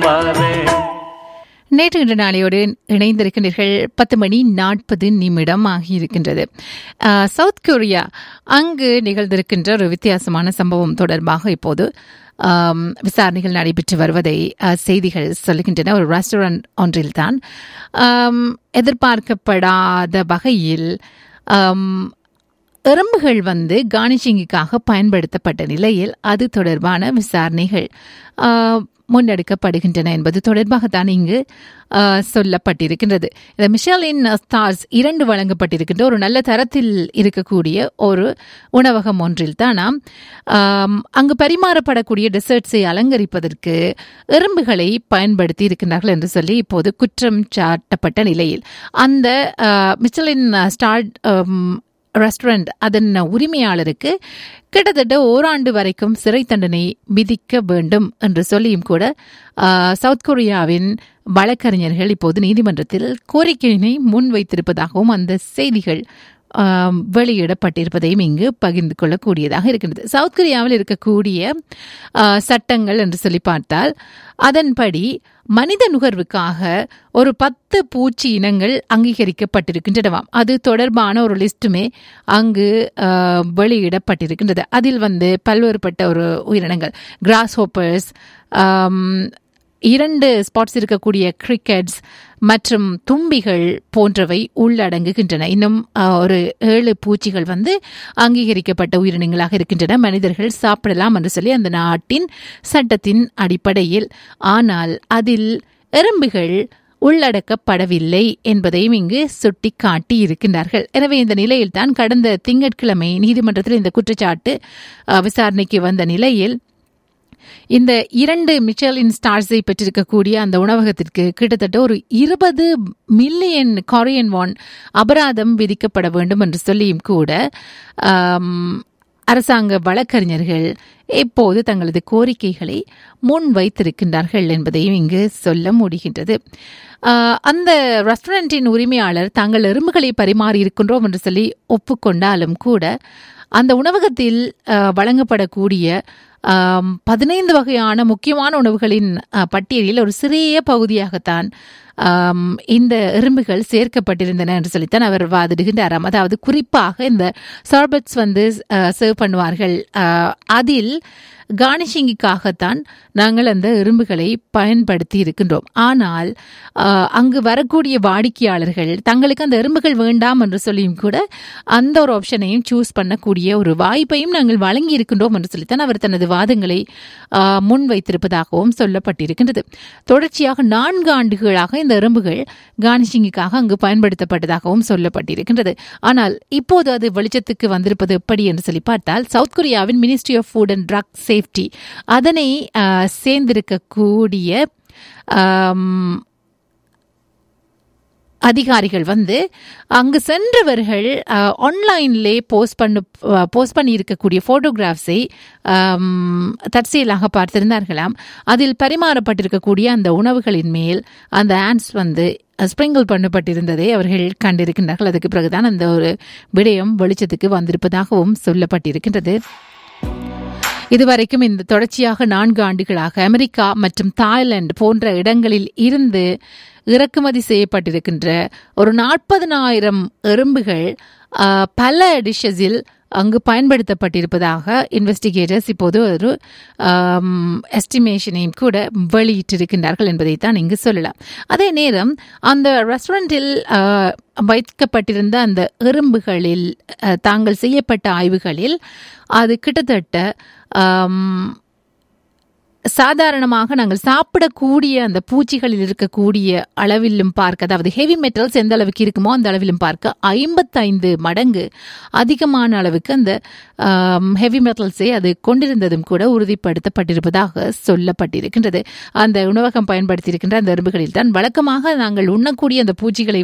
வாரேன். நேற்று இன்று நாளையோடு இணைந்திருக்கின்றீர்கள். 10:40 ஆகியிருக்கின்றது. சவுத் கொரியா அங்கு நிகழ்ந்திருக்கின்ற ஒரு வித்தியாசமான சம்பவம் தொடர்பாக இப்போது விசாரணைகள் நடைபெற்று வருவதை செய்திகள் சொல்லுகின்றன. ஒரு ரெஸ்டாரண்ட் ஒன்றில்தான் எதிர்பார்க்கப்படாத வகையில் எறும்புகள் கார்னிஷிங்குக்காக பயன்படுத்தப்பட்ட நிலையில் அது தொடர்பான விசாரணைகள் முன்னெடுக்கப்படுகின்றன என்பது தொடர்பாகத்தான் இங்கு சொல்லப்பட்டிருக்கின்றது. இந்த மிஷலின் ஸ்டார்ஸ் 2 வழங்கப்பட்டிருக்கின்ற ஒரு நல்ல தரத்தில் இருக்கக்கூடிய ஒரு உணவகம் ஒன்றில் தானாம் அங்கு பரிமாறப்படக்கூடிய டெசர்ட்ஸை அலங்கரிப்பதற்கு எறும்புகளை பயன்படுத்தி இருக்கின்றார்கள் என்று சொல்லி இப்போது குற்றம் சாட்டப்பட்ட நிலையில் அந்த மிஷலின் ஸ்டார் ரெஸ்டாரண்ட் அதன் உரிமையாளருக்கு கிட்டத்தட்ட ஓராண்டு வரைக்கும் சிறை தண்டனை விதிக்க வேண்டும் என்று சொல்லியும் கூட சவுத் கொரியாவின் வழக்கறிஞர்கள் இப்போது நீதிமன்றத்தில் கோரிக்கையினை முன்வைத்திருப்பதாகவும் அந்த செய்திகள் வெளியிடப்பட்டிருப்பதையும் இங்கு பகிர்ந்து கொள்ளக்கூடியதாக இருக்கின்றது. சவுத் கொரியாவில் இருக்கக்கூடிய சட்டங்கள் என்று சொல்லி பார்த்தால் அதன்படி மனித நுகர்வுக்காக ஒரு 10 பூச்சி இனங்கள் அங்கீகரிக்கப்பட்டிருக்கின்றனவாம். அது தொடர்பான ஒரு லிஸ்ட்டுமே அங்கு வெளியிடப்பட்டிருக்கின்றது. அதில் பல்வேறுபட்ட ஒரு உயிரினங்கள், கிராஸ் ஹோப்பர்ஸ், 2 ஸ்பாட்ஸ் இருக்கக்கூடிய கிரிக்கெட்ஸ் மற்றும் தும்பிகள் போன்றவை உள்ளடங்குகின்றன. இன்னும் ஒரு 7 பூச்சிகள் அங்கீகரிக்கப்பட்ட உயிரினங்களாக இருக்கின்றன. மனிதர்கள் சாப்பிடலாம் என்று சொல்லி அந்த நாட்டின் சட்டத்தின் அடிப்படையில். ஆனால் அதில் எறும்புகள் உள்ளடக்கப்படவில்லை என்பதையும் இங்கு சுட்டி காட்டி இருக்கின்றார்கள். எனவே இந்த நிலையில்தான் கடந்த திங்கட்கிழமை நீதிமன்றத்தில் இந்த குற்றச்சாட்டு விசாரணைக்கு வந்த நிலையில் இந்த 2 மிஷலின் ஸ்டார்ஸை பெற்றிருக்கக்கூடிய அந்த உணவகத்திற்கு கிட்டத்தட்ட ஒரு 20 மில்லியன் கொரியன் வான் அபராதம் விதிக்கப்பட வேண்டும் என்று சொல்லியும் கூட அரசாங்க வழக்கறிஞர்கள் எப்போது தங்களது கோரிக்கைகளை முன்வைத்திருக்கின்றார்கள் என்பதையும் இங்கு சொல்ல முடிகின்றது. அந்த ரெஸ்டாரண்டின் உரிமையாளர் தாங்கள் எறும்புகளை பரிமாறி இருக்கின்றோம் என்று சொல்லி ஒப்புக்கொண்டாலும் கூட அந்த உணவகத்தில் வழங்கப்படக்கூடிய 15 வகையான முக்கியமான உணவுகளின் பட்டியலில் ஒரு சிறிய பகுதியாகத்தான் இந்த எறும்புகள் சேர்க்கப்பட்டிருந்தன என்று சொல்லித்தான் அவர் வாதிடுகின்றாராம். அதாவது குறிப்பாக இந்த சார்பட்ஸ் சர்வ் பண்ணுவார்கள், அதில் கார்னிஷிங்குக்காகத்தான் நாங்கள் அந்த எறும்புகளை பயன்படுத்தி இருக்கின்றோம். ஆனால் அங்கு வரக்கூடிய வாடிக்கையாளர்கள் தங்களுக்கு அந்த எறும்புகள் வேண்டாம் என்று சொல்லியும் கூட அந்த ஒரு ஆப்ஷனையும் சூஸ் பண்ணக்கூடிய ஒரு வாய்ப்பையும் நாங்கள் வழங்கி இருக்கின்றோம் என்று சொல்லித்தான் அவர் தனது வாதங்களை முன்வைத்திருப்பதாகவும் சொல்லப்பட்டிருக்கின்றது. தொடர்ச்சியாக 4 ஆண்டுகளாக இந்த எறும்புகள் கார்னிஷிங்குக்காக அங்கு பயன்படுத்தப்பட்டதாகவும் சொல்லப்பட்டிருக்கின்றது. ஆனால் இப்போது அது வெளிச்சத்துக்கு வந்திருப்பது எப்படி என்று சொல்லி பார்த்தால் சவுத் கொரியாவின் ministry of food and drug safety அதனை சேர்ந்திருக்கக்கூடிய அதிகாரிகள் அங்கு சென்றவர்கள் ஆன்லைன்லே போஸ்ட் பண்ணி இருக்கக்கூடிய போட்டோகிராஃப்ஸை தற்செயலாக பார்த்திருந்தார்களாம். அதில் பரிமாறப்பட்டிருக்கக்கூடிய அந்த உணவுகளின் மேல் அந்த ஆண்ட்ஸ் ஸ்ப்ரிங்கிள் பண்ணப்பட்டிருந்ததை அவர்கள் கண்டிருக்கின்றார்கள். அதுக்கு பிறகுதான் அந்த ஒரு விடயம் வெளிச்சத்துக்கு வந்திருப்பதாகவும் சொல்லப்பட்டிருக்கின்றது. இதுவரைக்கும் இந்த தொடர்ச்சியாக 4 ஆண்டுகளாக அமெரிக்கா மற்றும் தாய்லாந்து போன்ற இடங்களில் இருந்து இறக்குமதி செய்யப்பட்டிருக்கின்ற ஒரு 40,000 எறும்புகள் பல டிஷ்ஷஸில் அங்கு பயன்படுத்தப்பட்டிருப்பதாக இன்வெஸ்டிகேட்டர்ஸ் இப்போது ஒரு எஸ்டிமேஷனையும் கூட வெளியிட்டிருக்கின்றார்கள் என்பதைத்தான் இங்கு சொல்லலாம். அதே நேரம் அந்த ரெஸ்டாரண்டில் வைக்கப்பட்டிருந்த அந்த எறும்புகளில் தாங்கள் செய்யப்பட்ட ஆய்வுகளில் அது கிட்டத்தட்ட சாதாரணமாக நாங்கள் சாப்பிடக்கூடிய அந்த பூச்சிகளில் இருக்கக்கூடிய அளவிலும் பார்க்க, அதாவது ஹெவி மெட்டல்ஸ் எந்த அளவுக்கு இருக்குமோ அந்த அளவிலும் பார்க்க 55 மடங்கு அதிகமான அளவுக்கு அந்த ஹெவி மெட்டல்ஸை அது கொண்டிருந்ததும் கூட உறுதிப்படுத்தப்பட்டிருப்பதாக சொல்லப்பட்டிருக்கின்றது. அந்த உணவகம் பயன்படுத்தியிருக்கின்ற அந்த எறும்புகளில் தான் வழக்கமாக நாங்கள் உண்ணக்கூடிய அந்த பூச்சிகளை